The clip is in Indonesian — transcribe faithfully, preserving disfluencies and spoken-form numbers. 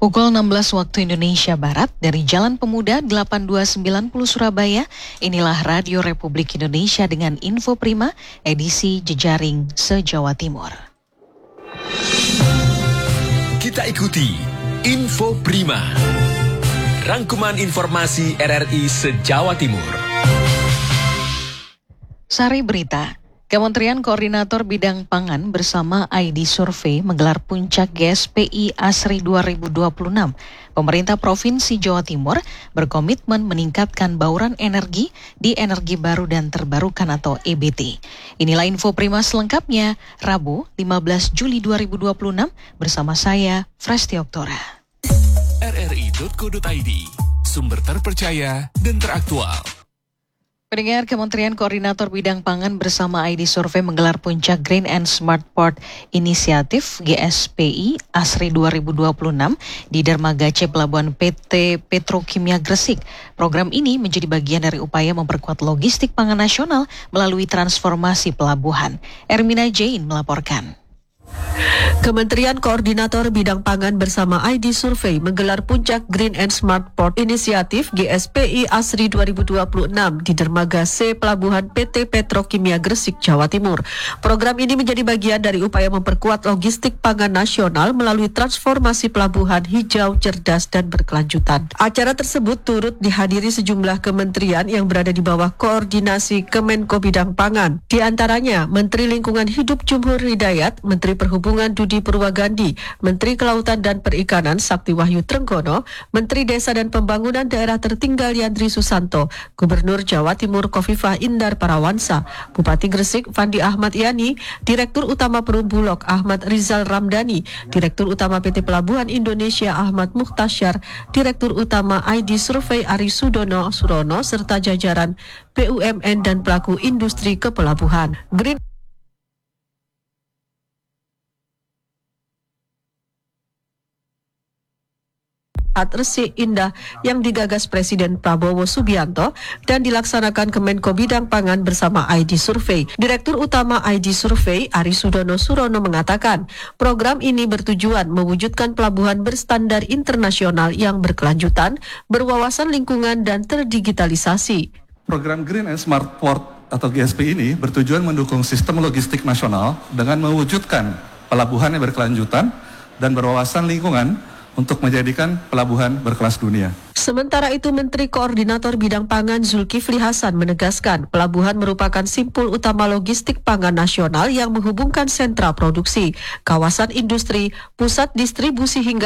Pukul enam belas waktu Indonesia Barat dari Jalan Pemuda delapan dua sembilan nol Surabaya, inilah Radio Republik Indonesia dengan Info Prima edisi Jejaring se-Jawa Timur. Kita ikuti Info Prima, rangkuman informasi R R I se-Jawa Timur. Sari berita. Kementerian Koordinator Bidang Pangan bersama I D Survey menggelar puncak G S P I ASRI dua ribu dua puluh enam. Pemerintah Provinsi Jawa Timur berkomitmen meningkatkan bauran energi di energi baru dan terbarukan atau E B T. Inilah info Prima selengkapnya, Rabu lima belas Juli dua ribu dua puluh enam bersama saya, Fresti Oktora. R R I titik co titik I D, sumber terpercaya dan teraktual. Pendengar, Kementerian Koordinator Bidang Pangan bersama I D Survey menggelar puncak Green and Smart Port Initiative G S P I ASRI dua ribu dua puluh enam di Dermaga C Pelabuhan P T Petrokimia Gresik. Program ini menjadi bagian dari upaya memperkuat logistik pangan nasional melalui transformasi pelabuhan. Ermina Jain melaporkan. Kementerian Koordinator Bidang Pangan bersama I D Survey menggelar puncak Green and Smart Port Initiative G S P I ASRI dua ribu dua puluh enam di Dermaga C Pelabuhan P T Petrokimia Gresik, Jawa Timur. Program ini menjadi bagian dari upaya memperkuat logistik pangan nasional melalui transformasi pelabuhan hijau, cerdas, dan berkelanjutan. Acara tersebut turut dihadiri sejumlah kementerian yang berada di bawah koordinasi Kemenko Bidang Pangan. Di antaranya Menteri Lingkungan Hidup Jumhur Hidayat, Menteri Perhubungan Dudi Purwagandi, Menteri Kelautan dan Perikanan Sakti Wahyu Trenggono, Menteri Desa dan Pembangunan Daerah Tertinggal Yandri Susanto, Gubernur Jawa Timur Khofifah Indar Parawansa, Bupati Gresik Fandi Ahmad Yani, Direktur Utama Perum Bulog Ahmad Rizal Ramdhani, Direktur Utama P T Pelabuhan Indonesia Ahmad Mukhtasyar, Direktur Utama I D Survey Ari Sudono Surono, serta jajaran B U M N dan pelaku industri kepelabuhan. Green Resik Indah yang digagas Presiden Prabowo Subianto dan dilaksanakan Kemenko Bidang Pangan bersama I D Survey. Direktur Utama I D Survey Ari Sudono Surono mengatakan, program ini bertujuan mewujudkan pelabuhan berstandar internasional yang berkelanjutan, berwawasan lingkungan dan terdigitalisasi. Program Green and Smart Port atau G S P ini bertujuan mendukung sistem logistik nasional dengan mewujudkan pelabuhan yang berkelanjutan dan berwawasan lingkungan untuk menjadikan pelabuhan berkelas dunia. Sementara itu, Menteri Koordinator Bidang Pangan Zulkifli Hasan menegaskan pelabuhan merupakan simpul utama logistik pangan nasional yang menghubungkan sentra produksi, kawasan industri, pusat distribusi hingga